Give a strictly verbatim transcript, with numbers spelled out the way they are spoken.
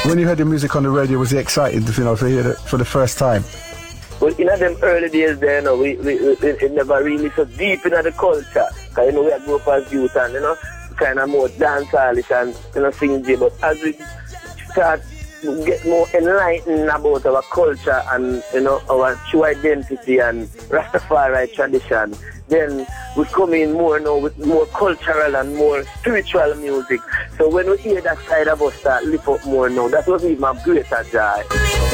When you heard the music on the radio, was it exciting, you know, to hear it for the first time? Well, in them early days there, you know, we, we, we, it never really so deep in the culture. Because, you know, we had grew up as youth and, you know, kind of more dancehall-ish and, you know, singing. But as we start to get more enlightened about our culture and, you know, our true identity and Rastafari tradition, then we come in more now with more cultural and more spiritual music. So when we hear that side of us start lift up more now, that was even a greater joy.